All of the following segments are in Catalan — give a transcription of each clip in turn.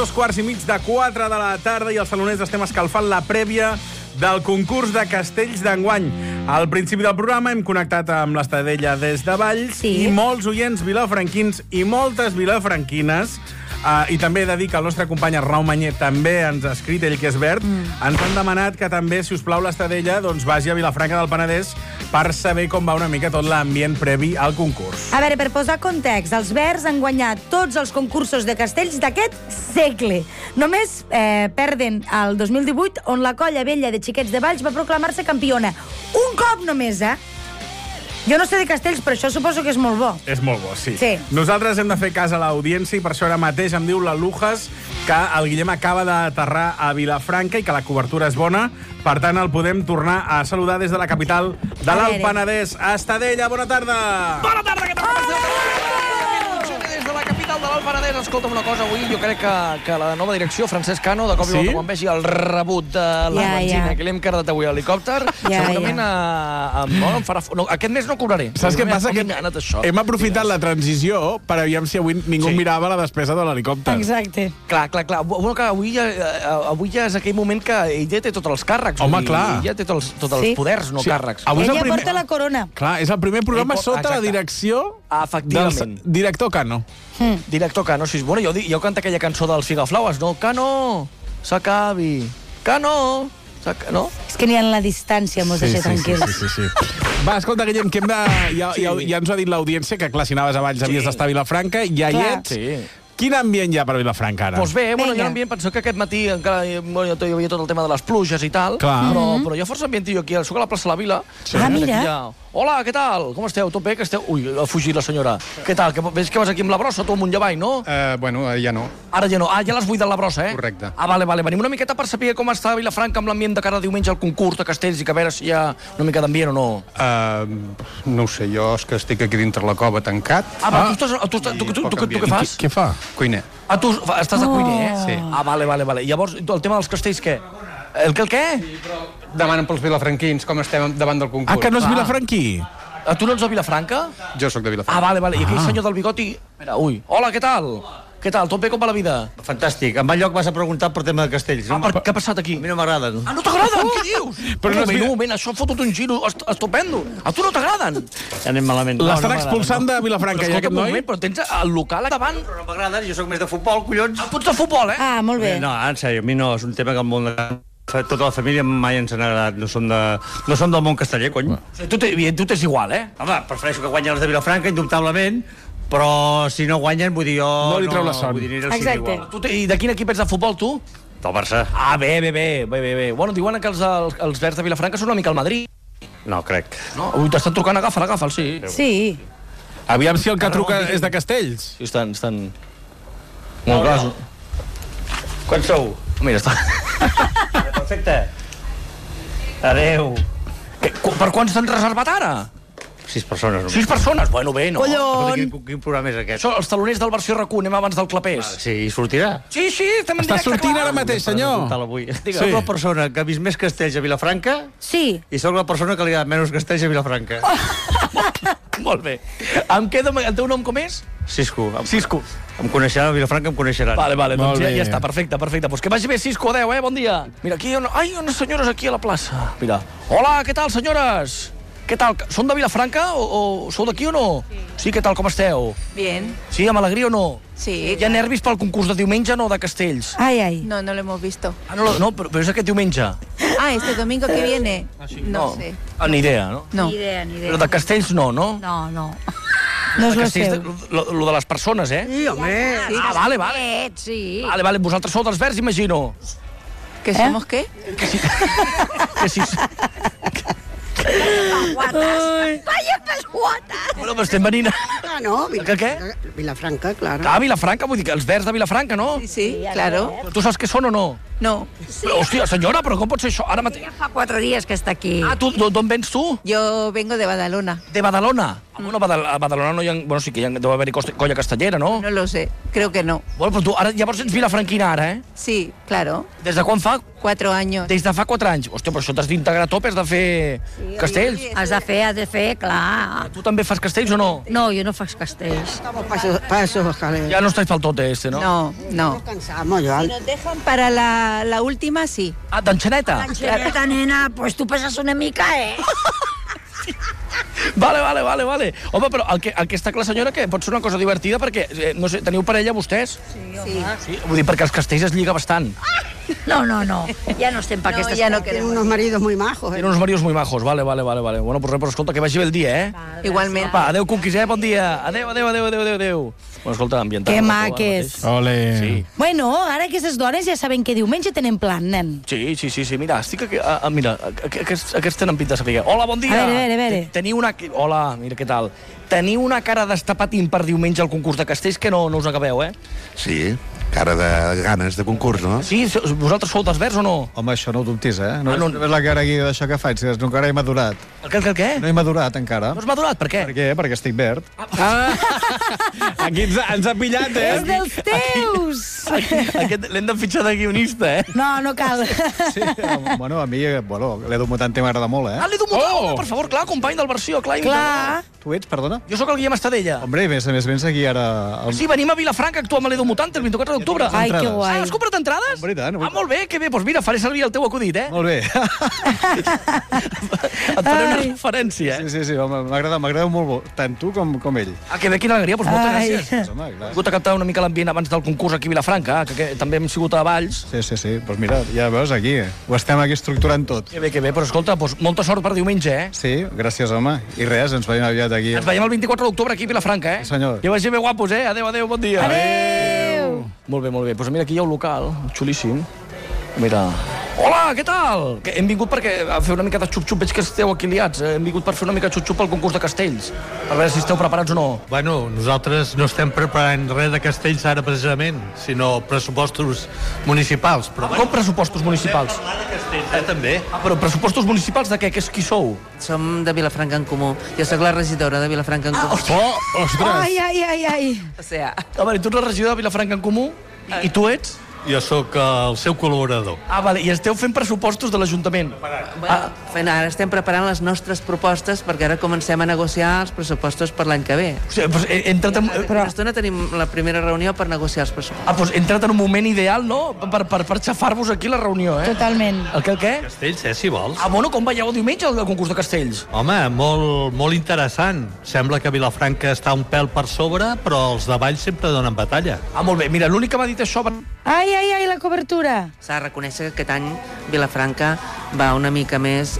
3:15 de la tarda i els saloners estem escalfant la prèvia del concurs de castells d'enguany. Al principi del programa hem connectat amb l'Estadella des de Valls i molts oients vilafranquins i moltes vilafranquines, i també he de dir que el nostre company Arnau Mañé també ens ha escrit, ell que és verd, ens han demanat que també, si us plau, l'Estadella vagi a Vilafranca del Penedès per saber com va una mica tot l'ambient previ al concurs. A veure, per posar context, els verds han guanyat tots els concursos de castells d'aquest segle. Només perden el 2018, on la Colla Vella de Xiquets de Valls va proclamar-se campiona. Un cop només, Jo no sé de castells, però això suposo que és molt bo. És molt bo, sí. Nosaltres hem de fer cas a l'audiència i per això ara mateix em diu la Lujas que el Guillem acaba d'aterrar a Vilafranca i que la cobertura és bona. Per tant, el podem tornar a saludar des de la capital de l'Alt Penedès. Estadella, bona tarda! Bona tarda, què tal? Des de la capital de l'Alt Penedès. Escolta'm una cosa, avui jo crec que la nova direcció, Francesc Cano, de cop i volta quan vegi el rebut de la benzina que l'hem cardat avui a l'helicòpter, segurament em farà... Aquest mes no cobraré. Saps què passa? Que hem aprofitat la transició per aviam si avui ningú mirava la despesa de l'helicòpter. Exacte. Clar. Bueno, que avui ja és aquell moment que ella té tots els càrrecs. Home, clar. Ella té tots els poders, no càrrecs. Ella porta la corona. Clar, és el primer programa sota la direcció del director Cano. Director Cano, sí. Bueno, jo canto aquella cançó dels Figaflaues, no? Cano, s'acabi. Cano, no? És que n'hi ha en la distància, mos deixa tranquils. Sí. Va, escolta, Guillem, que ja ens ho ha dit l'audiència, que clar, si anaves a Valls havies d'estar a Vilafranca, ja hi ets. Quin ambient hi ha per Vilafranca, ara? Doncs bé, hi ha ambient, penso que aquest matí encara hi havia tot el tema de les pluges i tal, però hi ha força ambient, jo aquí, soc a la plaça de la Vila. Mira. Hola, què tal? Com esteu? Tot bé? Que esteu... Ui, ha fugit la senyora. Què tal? Ves que vas aquí amb la brossa, tu amunt i avall, no? Bueno, ja no. Ara ja no. Ja l'has buidat la brossa, Correcte. Vale. Venim una miqueta per saber com està Vilafranca amb l'ambient de cara a diumenge al concurs de castells i que a veure si hi ha una mica d'ambient o no. No ho sé, jo és que estic aquí dintre la cova tancat. Tu què fas? Què fa? Cuiner. Tu estàs de cuiner, Sí. Vale. Llavors, el tema dels castells, què? El què? Demanen pels vilafranquins com estem davant del concurs. Que no és vilafranquí? Tu no ets de Vilafranca? Jo sóc de Vilafranca. Vale. I aquell senyor del bigoti... Espera, hola, què tal? Què tal? Tot bé, com va la vida? Fantàstic. En mal lloc vas a preguntar per tema de castells. Què ha passat aquí? A mi no m'agraden. No t'agraden? Què dius? Però un moment, això ha fotut un giro estupendo. A tu no t'agraden? Ja anem malament. L'estan expulsant de Vilafranca, ja, aquest noi? Però tens el local davant. No m'agraden, jo sóc més de futbol, collons. Tu ets de futbol, molt bé. No, en sèrio, a mi no, és un tema que el món... Tota la família mai ens han agradat. No som del món casteller, cony. Tu t'és igual, Home, prefereixo que guanyin els de Vilafranca, indubtablement, però si no guanyen, vull dir, jo... No li treu la son. Exacte. I de quin equip ets de futbol, tu? Del Barça. Bé. Bueno, diuen que els verds de Vilafranca són una mica el Madrid. No, crec. No? Ui, t'estan trucant, agafa'l, sí. Sí. Aviam si el que truca és de Castells. Sí, estan... Molt clar. Quants sou? Mira, està... Perfecte. Adéu. Per quants t'han reservat ara? 6 persones. 6 persones? Bueno, bé, no. Collons! Quin programa és aquest? Això, els taloners del versió RAC1, anem abans del Clapés. Sí, i sortirà? Sí, estem en Està directe, sortint clar. ara mateix, senyor. Soc la persona que ha vist més castells a Vilafranca i soc la persona que li ha menys castells a Vilafranca. Molt bé. Em queda... El teu nom com és? Cisco. Em coneixeran, a Vilafranca em coneixeran. Vale, doncs ja està, perfecte. Doncs que vagi bé, Cisco, adeu, bon dia. Mira, aquí hi ha unes senyores aquí a la plaça. Mira. Hola, què tal, senyores? Què tal? Són de Vilafranca o sou d'aquí o no? Sí, què tal, com esteu? Bien. Sí, amb alegria o no? Sí. Hi ha nervis pel concurs de diumenge, no, de castells? Ai. No lo hemos visto. No, però és aquest diumenge. Este domingo que viene. No sé. Ni idea, no? No. Ni idea. Però de castells no? No. No és lo seu. Lo de les persones, Sí, home. Vale. Sí. Vale, vosaltres sou dels verds, imagino. ¿Que somos qué? Que sí. Vaya pesguates! Bueno, però estem venint... No, Què? Vilafranca, claro. Vilafranca, vull dir que els verds de Vilafranca, no? Sí, claro. Tu saps què són o no? No. Hòstia, senyora, però com pot ser això? Ara mateix... Ja fa 4 dies que està aquí. Ah, tu, d'on vens tu? Yo vengo de Badalona. De Badalona. Bueno, a Badalona no hi ha... Bueno, sí que hi ha, deu haver-hi colla castellera, no? No lo sé, creo que no. Bueno, però tu ara llavors ets vilafranquina, ara, eh? Sí, claro. Des de quan fa? 4 años. Des de fa 4 anys. Hòstia, però això t'has d'integrar a tope, has de fer castells. Has de fer, clar. Tu també fas castells o no? No, jo no faig castells. Para eso, Jaleo. Ja no estàs pel tot, no? No, no. Cansamos, yo. Si nos dejan para la última, sí. Ah, d'enxaneta? Xereta, nena, pues tu peses una mica, eh? Vale. Home, però el que està clar, senyora, que pot ser una cosa divertida perquè, no sé, teniu parella vostès? Sí. Vull dir, perquè els castells es lliga bastant. No. Ja no estem per aquestes ya no coses. Tienen queremos. unos maridos muy majos. Tenen uns maridos muy majos. Vale. Bueno, pues res, però escolta, que vagi bé el dia, eh? Igualmente. Apa, adeu, Cuquis, bon dia. Adeu. Bueno, escolta, ambiental. Que maques. Ole. Sí. Bueno, ara aquestes dones ja saben que diumenge tenen plan, nen. Sí. Mira, estic aquí... mira, aquests tenen pinta de saber. Hola, bon dia. A veure. Teniu una... Hola, mira, què tal? Teniu una cara d'estapatín per diumenge al concurs de castells que no us acabeu, eh? Sí, cara de ganes de concurs, no? Sí, vosaltres sou dels Verds o no? Home, això no ho dubtis, eh? No, no. és la cara aquí d'això que faig, que encara he madurat. El què? No he madurat encara. No has madurat, per què? Per què? Perquè estic verd. Aquí ens ha pillat, És dels teus! Aquest l'hem de fitxar de guionista, eh? No cal. Sí, bueno, a mi, l'Edu Mutant m'agrada molt, eh? Ah, l'Edu Mutant, per favor, clar, company del versió, clar. Clar. Tu ets, perdona? Jo sóc el Guillem Estadella. Hombre, a més vens aquí ara... Sí, venim a Vilafranca a actuar amb l'Edu Mutant el 24 d'octubre. Ai, que guai. Ah, has comprat entrades? Hombre, i tant. Ah, molt bé, que bé. Doncs mira, faré servir el teu acudit, eh? Molt bé. Et faré una referència, eh? Sí, home, m'agrada molt, tant tu com ell. Ah, que bé, quina alegria, doncs moltes Ai. gràcies. Home, clar. He hagut a captar una mica l'ambient abans del concurs aquí a Vilafranca, que també hem sigut a Valls. Sí. Doncs mira, ja veus, aquí. Ho estem aquí estructurant tot. Que bé, però escolta, doncs molta sort per diumenge, eh? Sí, gràcies, home. I res, ens veiem aviat aquí. Ens veiem el 24 d'octubre aquí a Vilafranca, eh? Sí, senyor. Que vagi bé guapos, eh? Adéu, bon dia. Adéu! Molt bé. Doncs mira, aquí hi ha un local, xulíssim. Mira. Hola, què tal? Que hem vingut a fer una mica de xup-xup. Veig que esteu aquí liats. Hem vingut per fer una mica de xup-xup al concurs de castells. A veure si esteu preparats o no. Bueno, nosaltres no estem preparant res de castells ara precisament, sinó pressupostos municipals. Però Com pressupostos municipals? també. Ah, però pressupostos municipals de què? Qui sou? Som de Vilafranca en Comú. Jo sóc la regidora de Vilafranca en Comú. Ostres! Ai. O sea, A veure, tu ets la regidora de Vilafranca en Comú i tu ets? Jo sóc el seu col·laborador. Ah, vale, i esteu fent pressupostos de l'Ajuntament. ara estem preparant les nostres propostes perquè ara comencem a negociar els pressupostos per l'any que ve. O sigui, doncs he entrat en... Però estona tenim la primera reunió per negociar els pressupostos. Ah, doncs he entrat en un moment ideal, no?, per xafar-vos aquí la reunió, eh? Totalment. El què? Castells, si vols. Ah, bueno, com veieu el diumenge el concurs de castells? Home, molt interessant. Sembla que Vilafranca està un pèl per sobre, però els de Valls sempre donen batalla. Ah, molt bé. Mira, l'únic que m'ha dit això... Ai, la cobertura. S'ha de reconèixer que aquest any Vilafranca va una mica més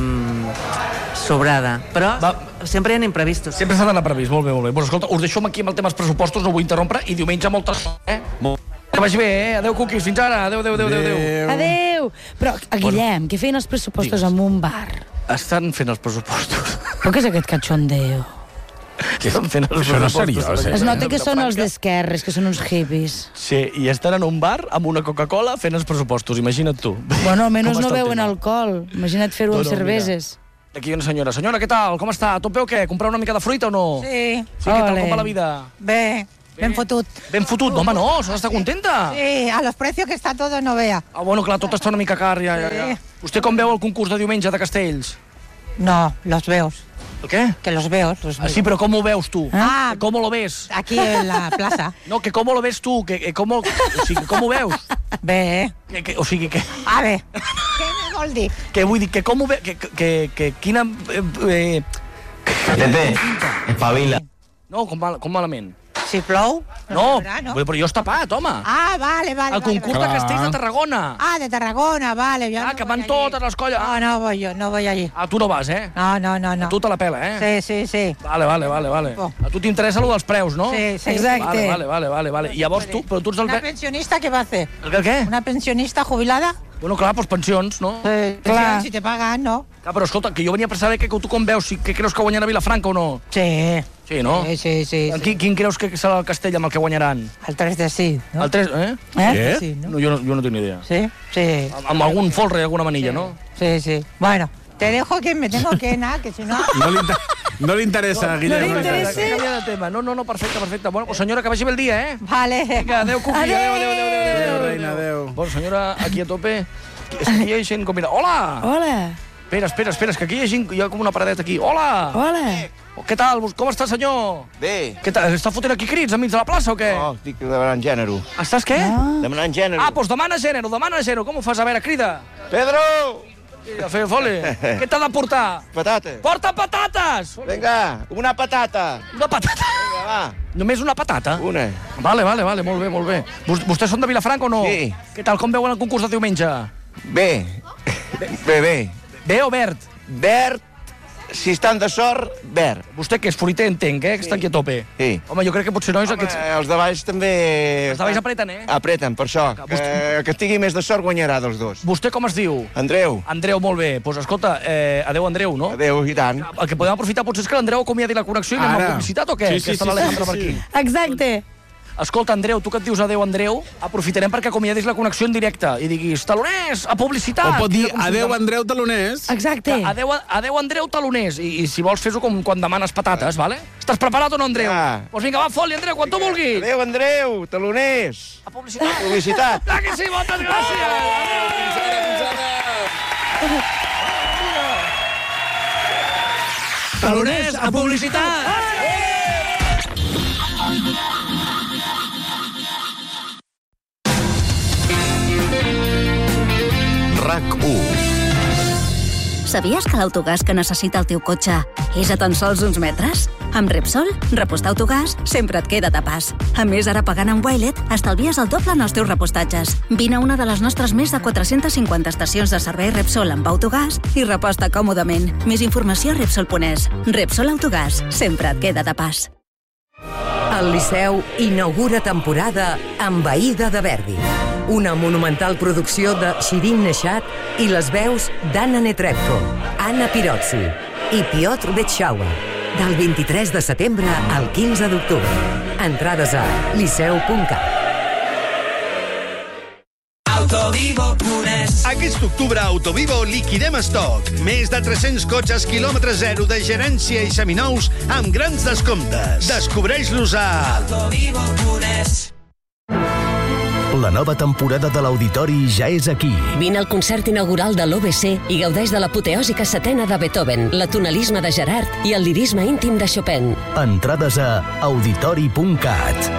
sobrada. Però sempre hi ha imprevistos. Sempre s'ha d'anar previst, molt bé. Doncs escolta, us deixo aquí amb el tema dels pressupostos, no vull interrompre, i diumenge molta sort, eh? Que vagi bé, eh? Adéu, Cuquis, fins ara. Adéu. Adéu. Però, Guillem, què feien els pressupostos en un bar? Estan fent els pressupostos. Però què és aquest cachondeo? Estan fent els Això no és pressupostos. seriós, Es nota que són els d'esquerres, que són uns hippies. Sí, i estan en un bar amb una Coca-Cola fent els pressupostos, imagina't tu. Bueno, almenys Com no està el beuen tema? alcohol. Imagina't fer-ho amb cerveses. Aquí hi ha una senyora. Senyora, què tal? Com està? Tot bé o què? Comprar una mica de fruita o no? Sí. Sí, què tal? Ole. Com va la vida? Bé, ben fotut. Ben fotut? No, home, no, s'ha d'estar contenta. Sí, a los precios que está todo no vea. Ah, bueno, clar, tot està una mica car, ja. Vostè com veu el concurs de diumenge de castells? No, los veo. El què? Que los veo. Los Ah, sí, però com ho veus tu? Ah. Com lo ves? Aquí en la plaza. No, que com lo ves tu? O sigui, com ho veus? Bé. O sigui, que... A ver, què me vol dir? Que vull dir, que com ho veus... Que quina... Tete, espavila. No, com malament? Si plou, No, plourà, no? però jo he tapat, home. Ah, vale. El concurs de castells de Tarragona. Ah, de Tarragona, vale. Ah, que van totes les colles. Ah, no voy yo, no voy allí. Ah, tu no vas, eh? No. A tu te la pela, eh? Sí. Vale. A tu t'interessa lo dels preus, no? Sí. Exacte. Vale. I llavors tu, però tu ets el... Una pensionista, ¿qué va a hacer? El què? Una pensionista jubilada. Bueno, clar, doncs pensions, no? Claro. Si te pagan, no. Clar, però escolta, que jo venia per saber que tu com veus, si que creus que guanyarà Vilafranca o no. Sí. Sí, no? Sí. Quin creus que serà el castell amb el que guanyaran? El 3 de sí, no? El 3, eh? Què? Sí, ¿no? No, jo no tinc ni idea. Sí. Amb algun folre i alguna manilla, no? Sí. Bueno, te dejo que me tengo que anar, que si no... No li interessa, Guillem. No li interessa. Canvia de tema. No, perfecte. Bueno, pues senyora, que vagi bé el dia, eh? Vale. Vinga, adéu, Cuqui. Adéu, reina, adéu. Bueno, senyora, aquí a tope. És que aquí hi ha gent com... Mira, hola! Hola. Espera, és que aquí hi ha gent... Hi ha com una paradeta aquí. Hola! Què tal? Com està, senyor? Bé. Què tal? Està fotent aquí crits enmig de la plaça o què? No, estic demanant gènere. Estàs què? Demanant gènere. Doncs demana gènere. Com ho fas? A veure, crida. Pedro! Foli. Què t'ha de portar? Patates. Porta patates! Vinga, una patata. Una patata? Vinga, va. Només una patata? Una. Vale, molt bé. Vostès són de Vilafranca o no? Sí. Què tal? Com veuen el concurs de diumenge? Bé. Bé o verd? Verd. Si estan de sort, verd. Vostè que és fruiter, entenc, que està aquí a tope. Sí. Home, jo crec que potser nois... Els de baix també... Els de baix apreten, eh? Apreten, per això. Que tingui més de sort guanyarà dels dos. Vostè com es diu? Andreu. Andreu, molt bé. Doncs escolta, adeu, Andreu, no? Adeu, i tant. El que podem aprofitar potser és que l'Andreu acomiadi la connexió i anem a publicitat o què? Sí. Que està l'Alejandra per aquí. Exacte. Escolta, Andreu, tu que et dius adeu, Andreu, aprofitarem perquè acomiadis la connexió en directe i diguis, taloners, a publicitat! O pot dir adeu, Andreu, taloners. Exacte. Adeu, Andreu, taloners. I si vols, fes-ho com quan demanes patates, vale? Estàs preparat o no, Andreu? Doncs vinga, va, foli, Andreu, quan tu vulguis. Adeu, Andreu, taloners. A publicitat. Publicitat. Clar que sí, moltes gràcies. Taloners, a publicitat. RAC1. Sabies que l'autogàs que necessita el teu cotxe és a tan sols uns metres? Amb Repsol, repostar autogàs sempre et queda de pas. A més, ara pagant amb Wilet, estalvies el doble en els teus repostatges. Vine a una de les nostres més de 450 estacions de servei Repsol amb autogàs i reposta còmodament. Més informació a Repsol.es. Repsol Autogàs, sempre et queda de pas. El Liceu inaugura temporada Envaïda de Verdi. Una monumental producció de Shirin Neshat i les veus d'Anna Netrebko, Anna Pirozzi i Piotr Betshauer. Del 23 de setembre al 15 d'octubre. Entrades a liceu.cat. Autovivo.es. Aquest octubre a Autovivo liquidem estoc. Més de 300 cotxes quilòmetre zero de gerència i seminous amb grans descomptes. Descobreix-los a Autovivo.es. La nova temporada de l'Auditori ja és aquí. Vine al concert inaugural de l'OBC i gaudeix de l'apoteòsica setena de Beethoven, l'atonalisme de Gerard i el lirisme íntim de Chopin. Entrades a auditori.cat.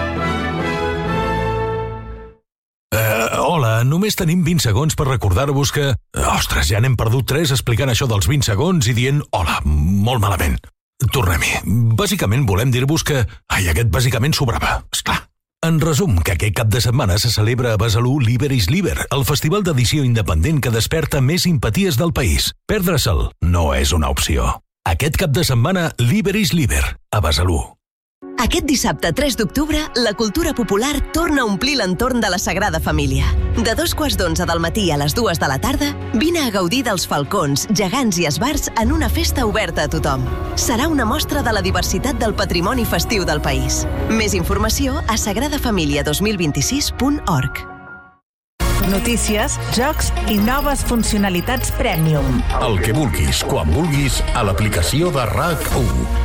Hola, només tenim 20 segons per recordar-vos que... Ostres, ja n'hem perdut 3 explicant això dels 20 segons i dient hola, molt malament. Tornem-hi. Bàsicament volem dir-vos que... aquest bàsicament sobrava, esclar. En resum, que aquest cap de setmana se celebra a Besalú Liber is Liber, el festival d'edició independent que desperta més simpaties del país. Perdre-se'l no és una opció. Aquest cap de setmana, Liber is Liber, a Besalú. Aquest dissabte 3 d'octubre, la cultura popular torna a omplir l'entorn de la Sagrada Família. De 11:15 del matí a les 2 de la tarda, vine a gaudir dels falcons, gegants i esbarts en una festa oberta a tothom. Serà una mostra de la diversitat del patrimoni festiu del país. Més informació a sagradafamilia2026.org. Notícies, jocs i noves funcionalitats Premium. El que vulguis, quan vulguis, a l'aplicació de RAC1.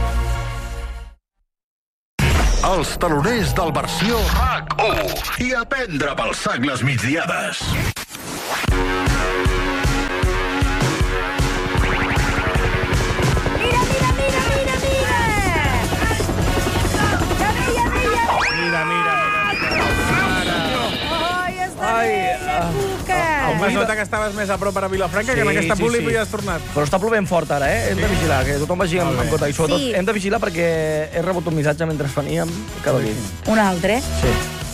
Els taloners del versió RAC1 i a prendre pel sac les migdiades. Es nota que estaves més a prop a Vilafranca, que en aquesta publi ja has tornat. Però està plovent fort ara, eh? Hem de vigilar, que tothom vagi amb compte. I sobretot hem de vigilar perquè he rebut un missatge mentre veníem que va dir. Un altre? Sí.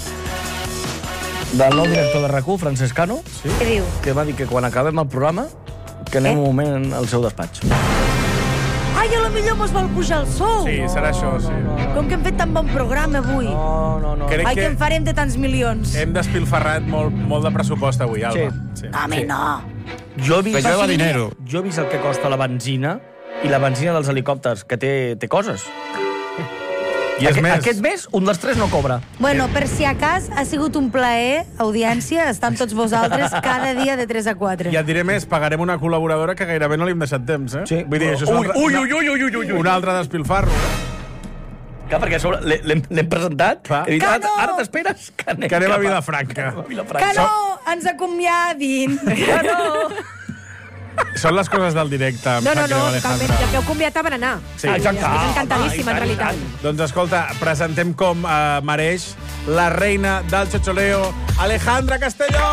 Del nou director de RAC1, Francesc Cano. Què diu? Que va dir que quan acabem el programa que anem un moment al seu despatx. Ai, a la millor mos vol pujar el sou. Sí, serà això, sí. Com que hem fet tan bon programa avui. No. Ai, que en farem de tants milions. Hem despilfarrat molt de pressupost avui, Alba. Sí. Home, no. Jo he vist el que costa la benzina i la benzina dels helicòpters, que té coses. I és més. Aquest mes, un dels 3 no cobra. Bueno, per si a cas, ha sigut un plaer, audiència, estar amb tots vosaltres cada dia de 3 a 4. I et diré més, pagarem una col·laboradora que gairebé no li hem deixat temps, eh? Sí. Vull dir, això és un altre despilfarro. Clar, perquè l'hem presentat. He dit, ara t'esperes que anem a Vilafranca. Que no ens acomiadin. Que no. Són les coses del directe. No, totalment. Ja que heu convidat per anar. Sí. Exacte. És encantadíssim, en realitat. Doncs escolta, presentem com mereix la reina del xotxoleo, Alejandra Castelló!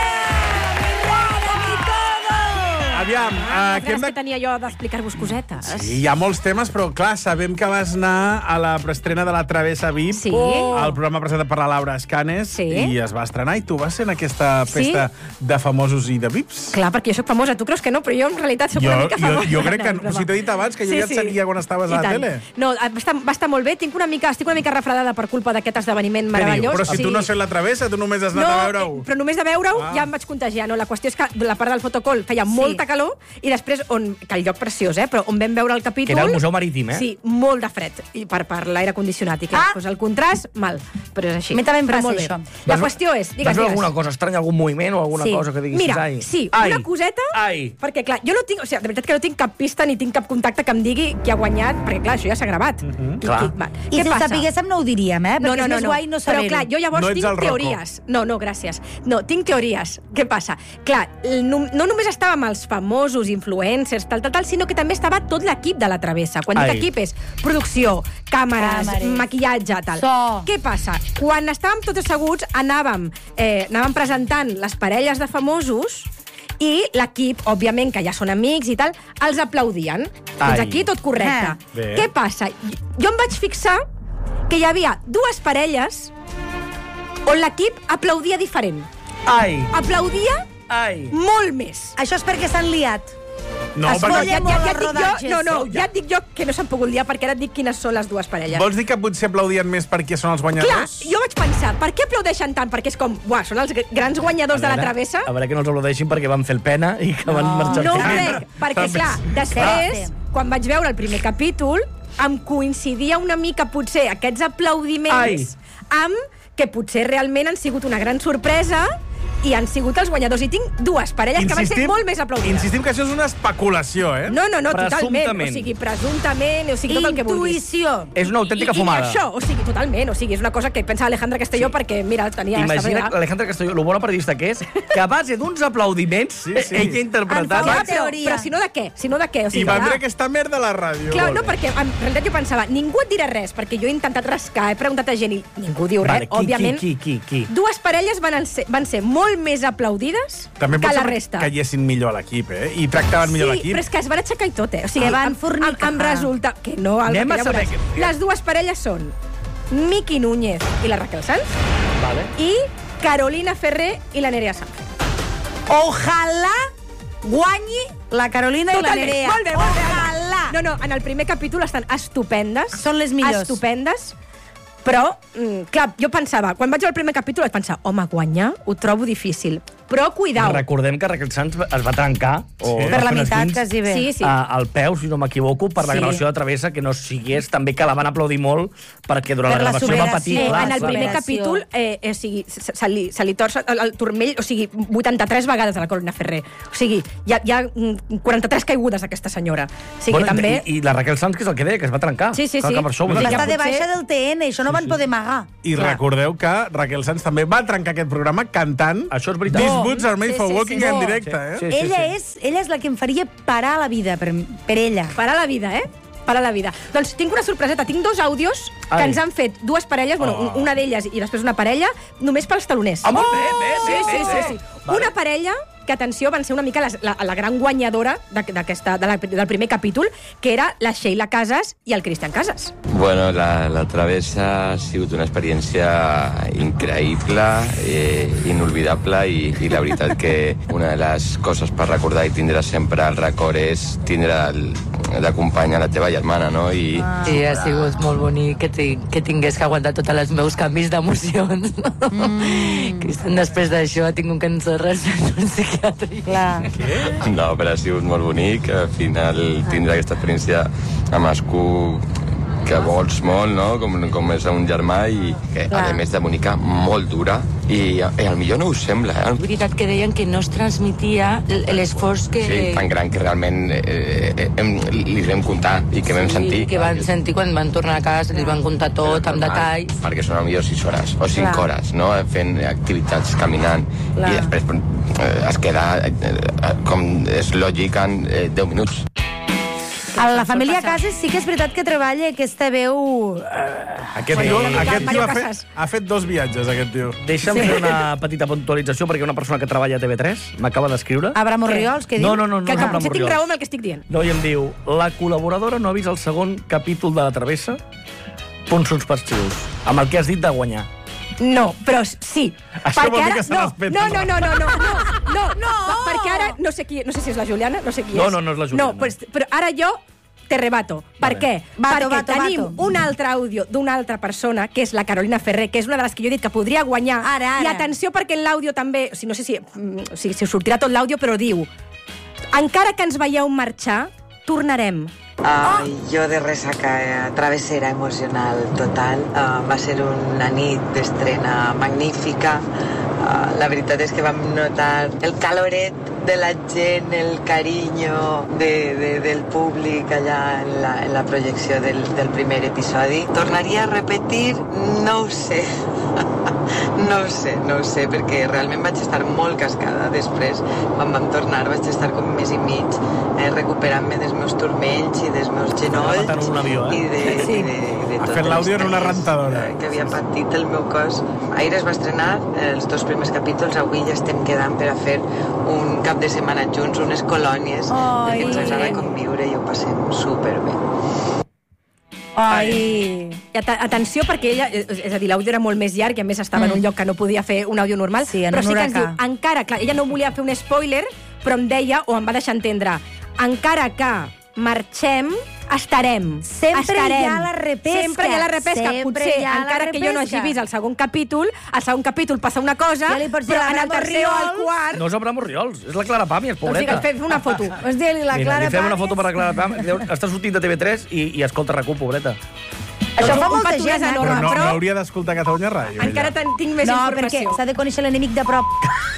Aviam, les ganes que tenia jo d'explicar-vos cosetes. Sí, hi ha molts temes, però clar, sabem que vas anar a la preestrena de la Travessa VIP, sí. El programa presentat per la Laura Escanes, sí. I es va estrenar, i tu vas ser en aquesta festa de famosos i de VIPs. Clar, perquè jo soc famosa, tu creus que no, però jo en realitat soc una mica famosa. Jo crec que, si t'he dit abans, que jo ja et seguia quan estaves a la tele. No, va estar molt bé, estic una mica refredada per culpa d'aquest esdeveniment meravellós. Però si tu no has fet la Travessa, tu només has anat a veure-ho. Però només de veure-ho ja em vaig contagiar, no? La qüestió és que la part del fotocall feia molta calor, i després, que el lloc preciós, però on vam veure el capítol... Que era el Museu Marítim, Sí, molt de fred, i per l'aire condicionat, i que el contrast, mal, però és així. A mi també em passa això. La qüestió és, digues. Vas veure alguna cosa estranya, algun moviment o alguna cosa que diguis? Mira, sí, una coseta, perquè clar, jo no tinc, o sigui, de veritat que no tinc cap pista ni tinc cap contacte que em digui qui ha guanyat, perquè clar, això ja s'ha gravat. I si ho sapiguéssim no ho diríem, perquè és més guai no saber-ho. Però clar, jo llavors tinc teories. No, gràcies. No, tinc teories. Què passa? Clar, no només estàvem els famosos influencers, tal, sinó que també estava tot l'equip de la Travessa. Quan dic equip és producció, càmeres, maquillatge, tal. Què passa? Quan estàvem tots asseguts, anàvem presentant les parelles de famosos i l'equip, òbviament, que ja són amics i tal, els aplaudien. Fins aquí tot correcte. Què passa? Jo em vaig fixar que hi havia 2 parelles on l'equip aplaudia diferent. Aplaudia molt més. Això és perquè s'han liat. No, ja et dic jo que no s'han pogut liar, perquè ara et dic quines són les 2 parelles. Vols dir que potser aplaudien més perquè són els guanyadors? Clar, jo vaig pensar, per què aplaudeixen tant? Perquè és com, són els grans guanyadors de la Travessa. A veure que no els aplaudeixin perquè van fer el pena i que van marxar. No ho crec, perquè clar, després, quan vaig veure el primer capítol, em coincidia una mica, potser, aquests aplaudiments amb que potser realment han sigut una gran sorpresa i han sigut els guanyadors. I tinc 2 parelles que van ser molt més aplaudides. Insistim que això és una especulació, No, totalment. O sigui, presumptament, o sigui, tot el que vulguis. Intuïció. És una autèntica fumada. I això, o sigui, totalment. O sigui, és una cosa que pensa Alejandra Castelló perquè, mira, tenia... Imagina Alejandra Castelló, lo bona periodista que és, que a base d'uns aplaudiments ella ha interpretat... Però si no de què? I vendré aquesta merda a la ràdio. Clar, no, perquè en realitat jo pensava, ningú et dirà res, perquè jo he intentat rascar, he preguntat a gent i ningú diu res, òbviament. Qui? 2 parelles van ser molt més aplaudides que la resta. També caiessin millor a l'equip, I tractaven millor l'equip. Sí, però és que es van aixecar i tot, O sigui, van fornicar. Em resulta que no... Anem a saber què... Les 2 parelles són Miki Núñez i la Raquel Sanz i Carolina Ferrer i la Nerea Sanz. Ojalà guanyi la Carolina i la Nerea. Molt bé. Ojalà. No, en el primer capítol estan estupendes. Són les millors. Estupendes. Però, clar, jo pensava, quan vaig al primer capítol vaig pensar, home, guanyar ho trobo difícil. Però cuidao. Recordem que Raquel Sanz es va trencar per la meitat, quasi bé. Al peu, si no m'eque'quivoco, per la gravació de Travessa, que no sigués també que la van aplaudir molt perquè durant la gravació va patir. En el primer capítol se li torça el turmell, o sigui, 83 vegades a la Carolina Ferrer. O sigui, hi ha 43 caigudes d'aquesta senyora. O sigui, també... I la Raquel Sanz, que és el que deia, que es va trencar. Sí. Va estar de baixa del TN, això no van poder amagar. I recordeu que Raquel Sanz també va trencar aquest programa cantant Això és veritat. These boots are made for walking en directe, Ella és la que em faria parar la vida per ella. Parar la vida, Parar la vida. Doncs tinc una sorpreseta, tinc 2 àudios que ens han fet 2 parelles, bueno, una d'elles i després una parella, només pels taloners. Molt bé. Sí. Una parella que, atenció, van ser una mica la gran guanyadora del primer capítol, que era la Sheila Casas i el Cristian Casas. Bueno, la Travessa ha sigut una experiència increïble, inolvidable, i la veritat que una de les coses per recordar i tindre sempre al record és tindre d'acompanyar la teva germana, no? Sí, ha sigut molt bonic que tingués que aguantar tots els meus canvis d'emocions. Cristian, després d'això, ha tingut que ensorrar-se en un psiquiàtric. No, però ha sigut molt bonic. Al final tindre aquesta experiència amb Ascú que vols molt, no? Com és un germà i que, a més de bonica, molt dura i al millor no us sembla, És veritat que deien que no es transmetia l'esforç que... Sí, tan gran que realment li vam contar i que vam sentir. Que van sentir quan van tornar a casa, li van contar tot, amb detall. Perquè són potser 6 hores o 5 hores, no? Fent activitats, caminant, i després es queda, com és lògic, en 10 minuts. A la família Casas sí que és veritat que treballa aquesta veu... Aquest tio ha fet 2 viatges, aquest tio. Deixa'm fer una petita puntualització, perquè una persona que treballa a TV3 m'acaba d'escriure... Abraham Orriols, què diu? No, que potser tinc raó amb el que estic dient. No, i em diu, la col·laboradora no ha vist el segon capítol de La Travessa? Punts suspensius. Amb el que has dit de guanyar. No, però sí. Això vol dir que se respecta. No, perquè ara, no sé si és la Juliana, no sé qui és. No és la Juliana. No, però ara jo te rebato. Per què? Perquè tenim un altre àudio d'una altra persona, que és la Carolina Ferrer, que és una de les que jo he dit que podria guanyar. Ara. I atenció, perquè en l'àudio també, no sé si us sortirà tot l'àudio, però diu: encara que ens veieu marxar, tornarem. Jo de ressaca, travessera emocional total. Va ser una nit d'estrena magnífica. La veritat és que vam notar el caloret de la gent, el carinyo del públic allà en la projecció del primer episodi. Tornaria a repetir? No ho sé. No ho sé, perquè realment vaig estar molt cascada. Després, quan vam tornar, vaig estar com mes i mig recuperant-me dels meus turmells i dels meus genolls i de ha fet l'àudio en una rentadora que havia patit el meu cos. Ahir es va estrenar els 2 primers capítols. Avui ja estem quedant per a fer un cap de setmana junts, unes colònies, perquè ens agrada conviure i ho passem superbé. Atenció, perquè ella, és a dir, l'àudio era molt més llarg i a més estava en un lloc que no podia fer un àudio normal, però sí que ens diu, encara, clar, ella no volia fer un spoiler, però em deia, o em va deixar entendre, encara que marxem, estarem. Sempre hi ha la repesca. Sempre hi ha la repesca. Potser, encara que jo no hagi vist el segon capítol passa una cosa, però en el tercer o al quart... No és Abraham Orriols, és la Clara Pàmies, pobreta. Doncs fem una foto. Li fem una foto per la Clara Pàmies. Està sortint de TV3 i escolta RAC1, pobreta. Això fa molta gent, però no hauria d'escoltar Catalunya Ràdio. Encara tinc més informació. No, perquè s'ha de conèixer l'enemic de prop.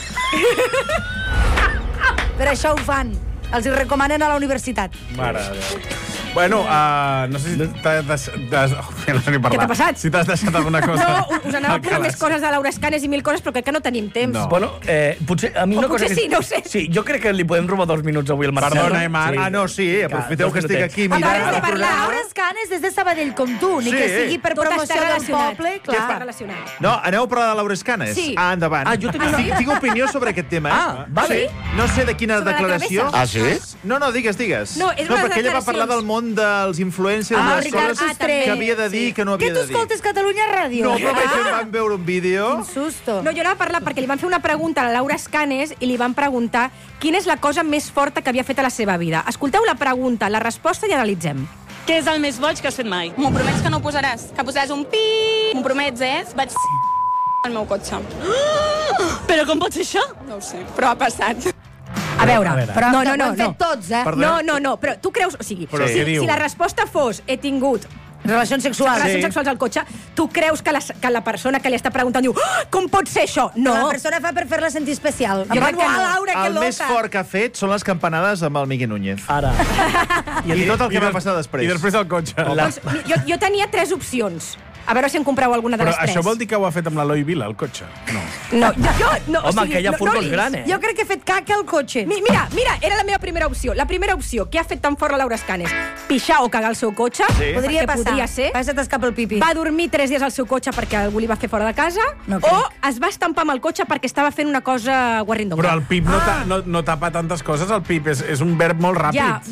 Per això ho fan. Els hi recomanen a la universitat. Mare de Déu. Bueno, no sé si t'has... No sé ni parlar. Què t'ha passat? Si t'has deixat alguna cosa... No, us anava a posar més coses de Laura Escanes i 1000 coses, però crec que no tenim temps. No. Bueno, potser a mi una cosa... Potser sí, no ho sé. Sí, jo crec que li podem robar 2 minuts avui al Marcel. Perdona, Marc. Ah, no, sí, aprofiteu que estic aquí mirant el programa. Laura Escanes des de Sabadell com tu, ni que sigui per promoció del poble, clar. No, aneu a parlar de Laura Escanes? Sí. Ah, endavant. Tinc opinió sobre aquest tema, Ah, vale. No sé de quina declaració... Ah, sí? No, digues. No, és una perquè ella va parlar del món dels influencers, de les coses que havia de dir i que no havia de dir. Que tu escoltes Catalunya Ràdio? No, però vam veure un vídeo... Quin susto. No, jo anava a parlar perquè li van fer una pregunta a la Laura Escanes i li van preguntar quina és la cosa més forta que havia fet a la seva vida. Escolteu la pregunta, la resposta i analitzem. Què és el més boig que has fet mai? M'ho promets que no ho posaràs? Que posaràs un pi... M'ho promets, Vaig al meu cotxe. Però com pot ser això? No ho sé, però ha passat. A veure, però no, ho hem fet tots, eh? No, però tu creus... O sigui, si la resposta fos he tingut relacions sexuals al cotxe, tu creus que la persona que li està preguntant diu com pot ser això? No. La persona fa per fer-la sentir especial. Jo crec que no. Laura, que el més fort que ha fet són les campanades amb el Miqui Núñez. Ara. I tot el que va passar després. I després el cotxe. Doncs, jo tenia 3 opcions. A veure si en compreu alguna de les 3. Però això vol dir que ho ha fet amb l'Eloi Vila, el cotxe? No, Home, aquella furgo és gran, Jo crec que he fet caca al cotxe. Mira, era la meva primera opció. La primera opció, què ha fet tan fort la Laura Escanes? Pixar o cagar el seu cotxe. Podria passar. Podria ser. Va se t'escapa el pipi. Va dormir 3 dies al seu cotxe perquè algú li va fer fora de casa. O es va estampar amb el cotxe perquè estava fent una cosa guarrindonga. Però el pip no tapa tantes coses. El pip és un verb molt ràpid. Ja,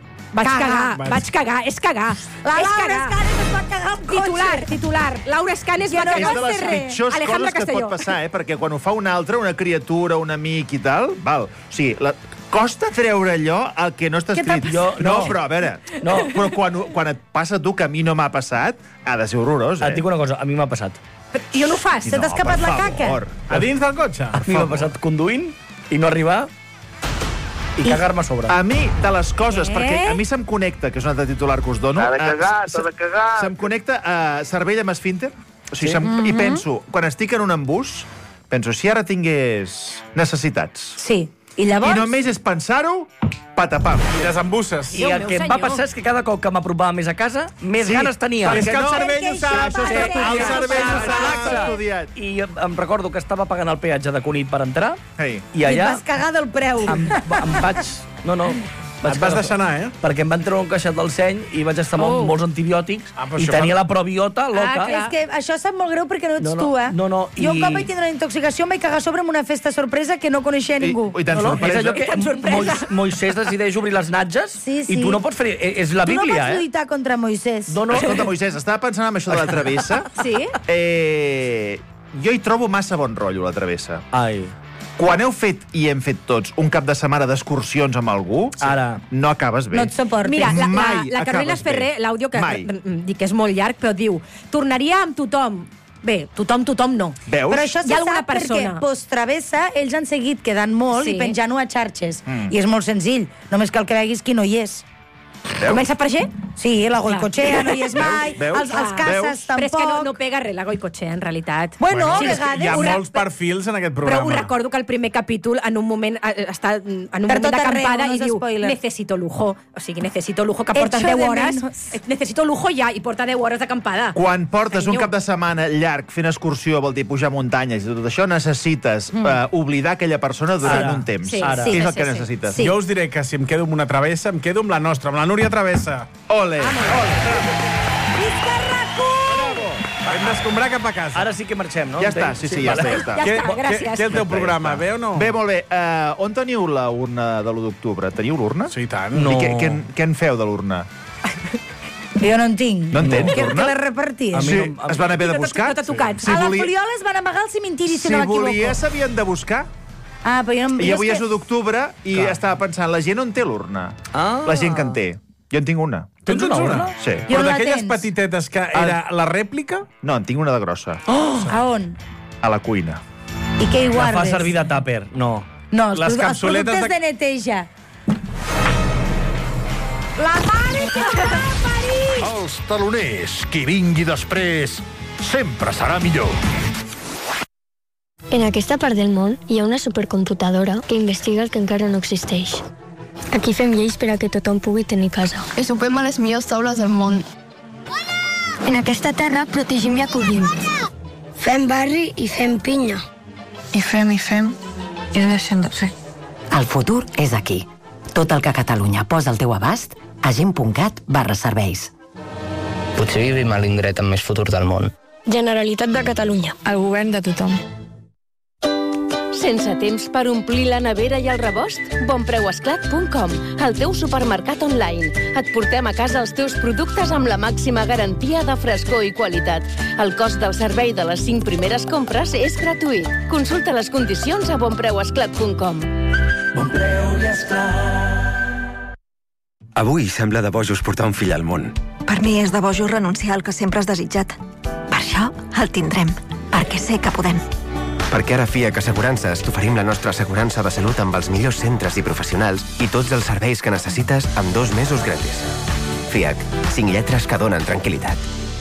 vaig cagar, és cagar. La Laura Escanes es va cagar al cotxe. Titular. Laura Escanes va cagar al cotxe. És de les pitjors coses que et pot passar, perquè quan ho fa un altre, una criatura, un amic i tal, val. O sigui, costa treure allò el que no està escrit. No, però a veure, però quan et passa a tu, que a mi no m'ha passat, ha de ser horrorós, Et dic una cosa, a mi m'ha passat. I on ho fas? Se t'ha escapat la caca? A dins del cotxe? A mi m'ha passat conduint i no arribar I cagar-me a sobre. A mi, de les coses, perquè a mi se'm connecta, que és un altre titular que us dono... T'ha de cagar. Se'm connecta a cervell amb esfínter. O sigui, i penso, quan estic en un embús, penso, si ara tingués necessitats... Sí. I llavors... I només és pensar-ho, patapam. I desembusses. I el que em va passar és que cada cop que m'apropava més a casa, més ganes tenia. És que el cervell ho sap. El cervell ho sap. I em recordo que estava pagant el peatge de Cunit per entrar, i allà... I et vas cagar del preu. Em vaig... No. Et vas deixar anar, Perquè em van treure un caixet del seny i vaig estar amb molts antibiòtics i tenia la probiota loca. És que això sap molt greu perquè no ets tu, eh? No. Jo un cop vaig tindre una intoxicació em vaig cagar sobre amb una festa sorpresa que no coneixia ningú. I tan sorpresa. És allò que Moisès decideix obrir les natges i tu no pots fer... És la Bíblia, Tu no pots lluitar contra Moisès. No. Escolta, Moisès, estava pensant en això de la travessa. Sí? Jo hi trobo massa bon rotllo, la travessa. Ai... Quan heu fet, i hem fet tots, un cap de setmana d'excursions amb algú, no acabes bé. No et suportes. Mira, la Carolina Ferrer, l'àudio que dic que és molt llarg, però diu, tornaria amb tothom. Bé, tothom no. Veus? Però això se sap perquè post-travessa ells han seguit quedant molt i penjant-ho a xarxes. I és molt senzill, només cal que veguis qui no hi és. Comença per G? Sí, la Goicoechea no hi és mai, els cases tampoc... Però és que no pega res la Goicoechea, en realitat. Bueno, hi ha molts perfils en aquest programa. Però ho recordo que el primer capítol, en un moment, està en un moment d'acampada i diu necesito lujo. O sigui, necesito lujo, que portes 10 hores. Necesito lujo ja, i porta 10 hores d'acampada. Quan portes un cap de setmana llarg fent excursió, vol dir pujar muntanyes i tot això, necessites oblidar aquella persona durant un temps. És el que necessites. Jo us diré que si em quedo amb una travessa, em quedo amb la nostra, amb la Núria Travessa. Ole! Visca RAC1! Hem d'escombrar cap a casa. Ara sí que marxem, no? Ja està, sí, ja està. Ja està, gràcies. Què és el teu programa, bé o no? Bé, molt bé. On teniu la urna de l'1 d'octubre? Teniu l'urna? Sí, tant. No. I què en feu de l'urna? Jo no en tinc. No en tens, Que l'urna? la repartis. Sí, es van haver de buscar. No t'ha tocat. A la Fuliola es van amagar al cementiri, si no m'equivoco. Si volia, s'havien de buscar. Ah, però jo no... I avui és 1 d'octubre i estava pensant, la gent on té l'urna? La gent que en té. Jo en tinc una. Tens una urna? Sí. Però d'aquelles petitetes que era la rèplica? No, en tinc una de grossa. A on? A la cuina. I què hi guardes? La fa servir de tàper, no. No, els productes de neteja. La mare que va a París! Els taloners, qui vingui després, sempre serà millor. En aquesta part del món hi ha una supercomputadora que investiga el que encara no existeix. Aquí fem lleis per a que tothom pugui tenir casa. I sopem a les millors taules del món. En aquesta terra protegim i acollim. Fem barri i fem pinya. I fem, i deixem de fer. El futur és aquí. Tot el que Catalunya posa al teu abast a gent.cat/serveis. Potser vivim a l'indret amb més futur del món. Generalitat de Catalunya. El govern de tothom. Sense temps per omplir la nevera i el rebost? Bonpreuesclat.com, el teu supermercat online. Et portem a casa els teus productes amb la màxima garantia de frescor i qualitat. El cost del servei de les 5 primeres compres és gratuït. Consulta les condicions a bonpreuesclat.com. Bonpreu i Esclat. Avui sembla de bojos portar un fill al món. Per mi és de bojos renunciar al que sempre has desitjat. Per això el tindrem, perquè sé que podem. Perquè ara a FIAC Assegurances t'oferim la nostra assegurança de salut amb els millors centres i professionals i tots els serveis que necessites amb 2 mesos gratis. FIAC, 5 lletres que donen tranquil·litat.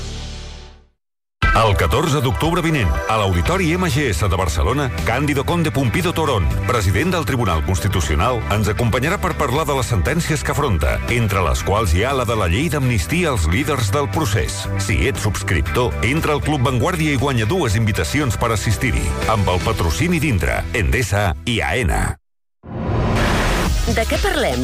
El 14 d'octubre vinent, a l'Auditori MGS de Barcelona, Cándido Conde Pumpido Torón, president del Tribunal Constitucional, ens acompanyarà per parlar de les sentències que afronta, entre les quals hi ha la de la llei d'amnistia als líders del procés. Si ets subscriptor, entra al Club Vanguardia i guanya 2 invitacions per assistir-hi, amb el patrocini d'Indra, Endesa i AENA. De què parlem